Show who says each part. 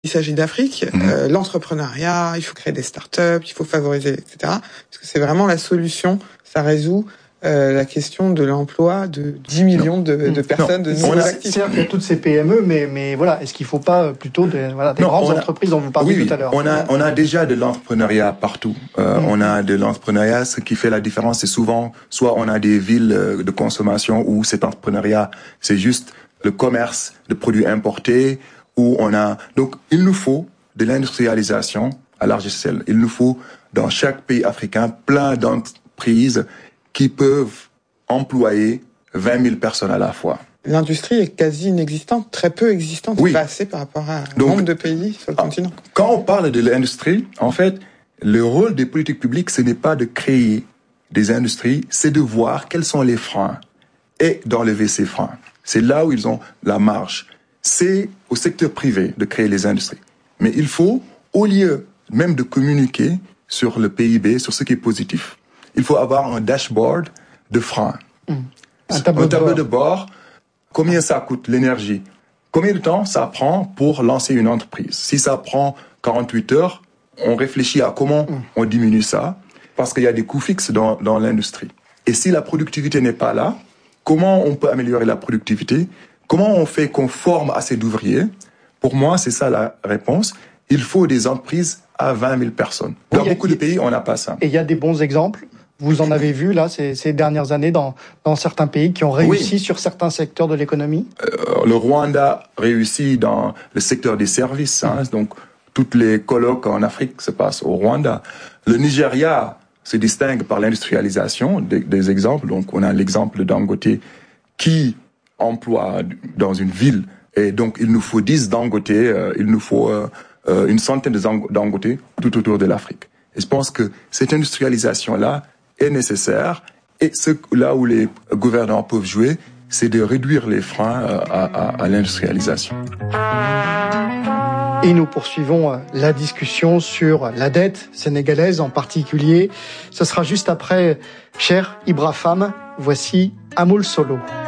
Speaker 1: Il s'agit d'Afrique, l'entrepreneuriat, il faut créer des startups, il faut favoriser, etc. Parce que c'est vraiment la solution, ça résout la question de l'emploi de 10 millions de personnes, de nouveaux actifs.
Speaker 2: C'est-à-dire qu'il y a toutes ces PME, mais voilà, est-ce qu'il ne faut pas plutôt des grandes entreprises dont vous parliez tout à l'heure?
Speaker 3: On a déjà de l'entrepreneuriat partout. On a de l'entrepreneuriat, ce qui fait la différence, c'est souvent, soit on a des villes de consommation où cet entrepreneuriat, c'est juste le commerce de produits importés, où on a... Donc, il nous faut de l'industrialisation à large échelle. Il nous faut, dans chaque pays africain, plein d'entreprises qui peuvent employer 20 000 personnes à la fois.
Speaker 1: L'industrie est quasi inexistante, très peu existante, pas assez par rapport à un nombre de pays sur le continent.
Speaker 3: Quand on parle de l'industrie, en fait, le rôle des politiques publiques, ce n'est pas de créer des industries, c'est de voir quels sont les freins et d'enlever ces freins. C'est là où ils ont la marge. C'est au secteur privé de créer les industries. Mais il faut, au lieu même de communiquer sur le PIB, sur ce qui est positif, il faut avoir un dashboard de freins.
Speaker 2: Un tableau
Speaker 3: de bord. Combien ça coûte l'énergie? Combien de temps ça prend pour lancer une entreprise? Si ça prend 48 heures, on réfléchit à comment on diminue ça, parce qu'il y a des coûts fixes dans l'industrie. Et si la productivité n'est pas là, comment on peut améliorer la productivité? Comment on fait qu'on forme assez d'ouvriers? Pour moi, c'est ça la réponse. Il faut des entreprises à 20 000 personnes. Dans beaucoup de pays, on n'a pas ça.
Speaker 2: Et il y a des bons exemples? Vous en avez vu, là, ces dernières années, dans certains pays qui ont réussi sur certains secteurs de l'économie?
Speaker 3: Le Rwanda réussit dans le secteur des services. Donc, toutes les colloques en Afrique se passent au Rwanda. Le Nigeria se distingue par l'industrialisation des exemples. Donc, on a l'exemple de Dangote qui emploie dans une ville. Et donc, il nous faut 10 Dangote, il nous faut une centaine de Dangote tout autour de l'Afrique. Et je pense que cette industrialisation-là est nécessaire. Et là où les gouvernants peuvent jouer, c'est de réduire les freins à l'industrialisation.
Speaker 2: Et nous poursuivons la discussion sur la dette sénégalaise en particulier. Ce sera juste après Cher Ibra Fam. Voici Amoul Solo.